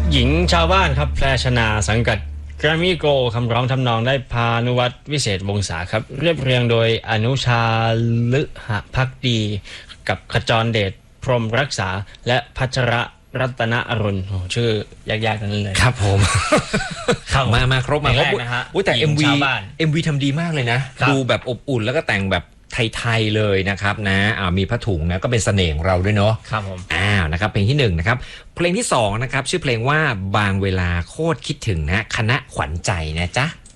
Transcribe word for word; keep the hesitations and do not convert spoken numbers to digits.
หญิงชาวบ้านครับแพรชนาสังกัดแกรมมี่โกลด์คำร้องทำนองได้พานุวัฒน์วิเศษวงศาครับเรียบเรียงโดยอนุชาลึหะพักดีกับขจรเดชพรหมรักษาและพัชระรัตนอรุณโอ้ชื่อยากๆทั้งนั้นเลยครับผมมามาครบมาครบนะฮะอุ้ยแต่ เอ็ม วี เอ็ม วี ทำดีมากเลยนะดูแบบอบอุ่นแล้วก็แต่งแบบไทยๆเลยนะครับนะอ่ามีผ้าถุงนะก็เป็นเสน่ห์ของเราด้วยเนาะครับผมอ้าวนะครับเพลงที่หนึ่งนะครับเพลงที่สองนะครับชื่อเพลงว่าบางเวลาโคตรคิดถึงนะคณะขวัญใจนะจ๊ะ